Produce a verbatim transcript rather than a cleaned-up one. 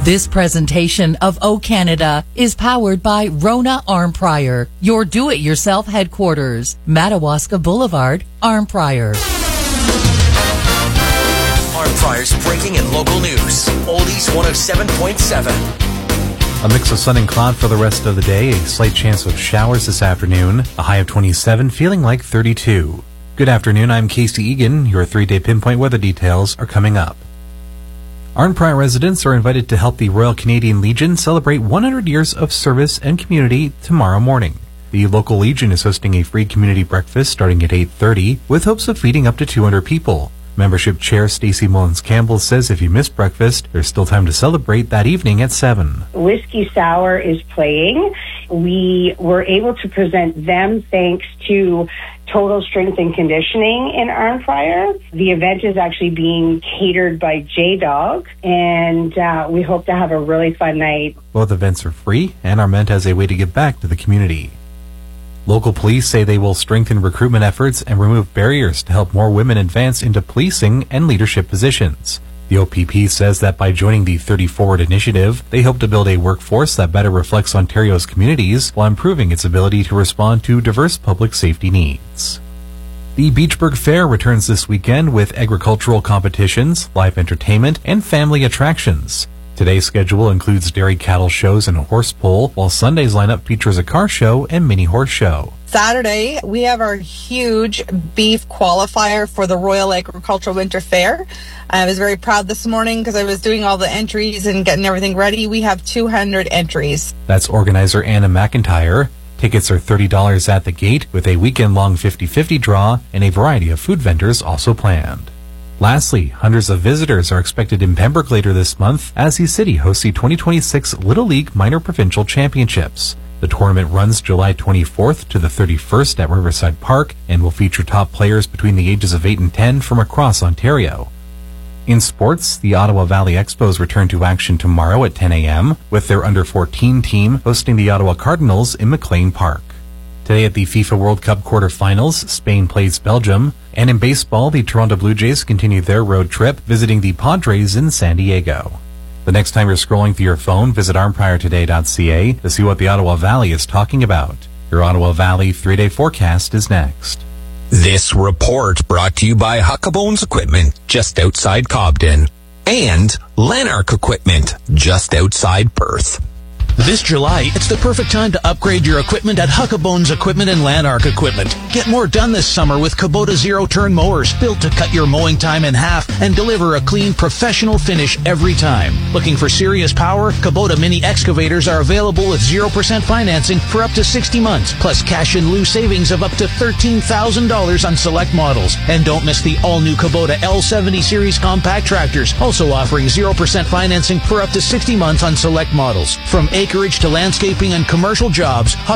This presentation of O Canada is powered by Rona Armprior, your do-it-yourself headquarters, Madawaska Boulevard, Armprior. Armprior's breaking and local news. Oldies one oh seven point seven. A mix of sun and cloud for the rest of the day. A slight chance of showers this afternoon. A high of twenty-seven, feeling like thirty-two. Good afternoon, I'm Casey Egan. Your three-day pinpoint weather details are coming up. Arnprior residents are invited to help the Royal Canadian Legion celebrate one hundred years of service and community tomorrow morning. The local Legion is hosting a free community breakfast starting at eight thirty with hopes of feeding up to two hundred people. Membership Chair Stacey Mullins-Campbell says if you missed breakfast, there's still time to celebrate that evening at seven. Whiskey Sour is playing. We were able to present them thanks to Total Strength and Conditioning in Arnprior. The event is actually being catered by J-Dog, and uh, we hope to have a really fun night. Both events are free and are meant as a way to give back to the community. Local police say they will strengthen recruitment efforts and remove barriers to help more women advance into policing and leadership positions. The O P P says that by joining the thirty Forward initiative, they hope to build a workforce that better reflects Ontario's communities while improving its ability to respond to diverse public safety needs. The Beachburg Fair returns this weekend with agricultural competitions, live entertainment, and family attractions. Today's schedule includes dairy cattle shows and a horse pull, while Sunday's lineup features a car show and mini horse show. Saturday, we have our huge beef qualifier for the Royal Agricultural Winter Fair. I was very proud this morning because I was doing all the entries and getting everything ready. We have two hundred entries. That's organizer Anna McIntyre. Tickets are thirty dollars at the gate with a weekend-long fifty-fifty draw and a variety of food vendors also planned. Lastly, hundreds of visitors are expected in Pembroke later this month as the city hosts the twenty twenty-six Little League Minor Provincial Championships. The tournament runs July twenty-fourth to the thirty-first at Riverside Park and will feature top players between the ages of eight and ten from across Ontario. In sports, the Ottawa Valley Expos return to action tomorrow at ten a.m. with their under fourteen team hosting the Ottawa Cardinals in McLean Park. Today at the FIFA World Cup quarterfinals, Spain plays Belgium, and in baseball, the Toronto Blue Jays continue their road trip, visiting the Padres in San Diego. The next time you're scrolling through your phone, visit armprior today dot c a to see what the Ottawa Valley is talking about. Your Ottawa Valley three-day forecast is next. This report brought to you by Huckabones Equipment, just outside Cobden, and Lanark Equipment, just outside Perth. This July, it's the perfect time to upgrade your equipment at Huckabones Equipment and Lanark Equipment. Get more done this summer with Kubota zero-turn mowers, built to cut your mowing time in half and deliver a clean, professional finish every time. Looking for serious power? Kubota mini excavators are available with zero percent financing for up to sixty months, plus cash in lieu savings of up to thirteen thousand dollars on select models. And don't miss the all-new Kubota L seventy series compact tractors, also offering zero percent financing for up to sixty months on select models. From acreage to landscaping and commercial jobs,